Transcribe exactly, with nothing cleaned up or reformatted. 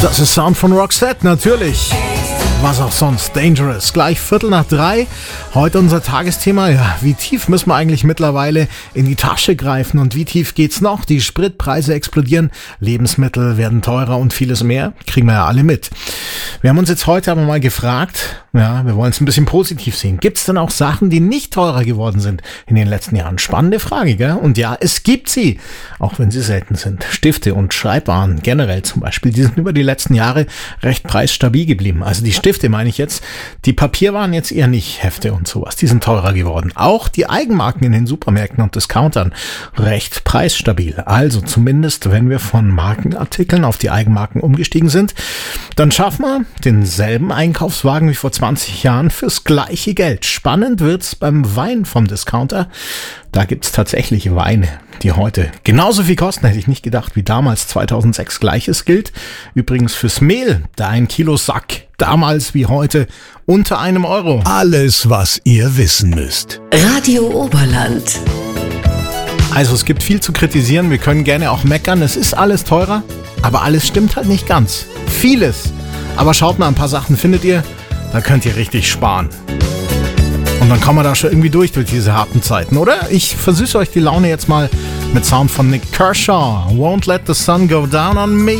Das ist Sound von Roxette, natürlich. Was auch sonst. Dangerous. Gleich Viertel nach drei. Heute unser Tagesthema. Ja, wie tief müssen wir eigentlich mittlerweile in die Tasche greifen und wie tief geht's noch? Die Spritpreise explodieren, Lebensmittel werden teurer und vieles mehr. Kriegen wir ja alle mit. Wir haben uns jetzt heute aber mal gefragt, ja, wir wollen es ein bisschen positiv sehen. Gibt's denn auch Sachen, die nicht teurer geworden sind in den letzten Jahren? Spannende Frage, gell? Und ja, es gibt sie, auch wenn sie selten sind. Stifte und Schreibwaren generell zum Beispiel, die sind über die letzten Jahre recht preisstabil geblieben. Also die Stifte meine ich jetzt, die Papierwaren jetzt eher nicht, Hefte und sowas, die sind teurer geworden. Auch die Eigenmarken in den Supermärkten und Discountern recht preisstabil. Also zumindest, wenn wir von Markenartikeln auf die Eigenmarken umgestiegen sind, dann schaffen wir denselben Einkaufswagen wie vor zwanzig Jahren fürs gleiche Geld. Spannend wird's beim Wein vom Discounter. Da gibt's tatsächlich Weine, die heute genauso viel kosten, hätte ich nicht gedacht, wie damals zweitausendsechs. Gleiches gilt übrigens fürs Mehl. Da ein Kilo Sack, damals wie heute, unter einem Euro. Alles, was ihr wissen müsst. Radio Oberland. Also es gibt viel zu kritisieren, wir können gerne auch meckern, es ist alles teurer, aber alles stimmt halt nicht ganz. Vieles. Aber schaut mal, ein paar Sachen findet ihr, da könnt ihr richtig sparen. Und dann kommen wir da schon irgendwie durch durch diese harten Zeiten, oder? Ich versüße euch die Laune jetzt mal mit Sound von Nick Kershaw. Won't let the sun go down on me.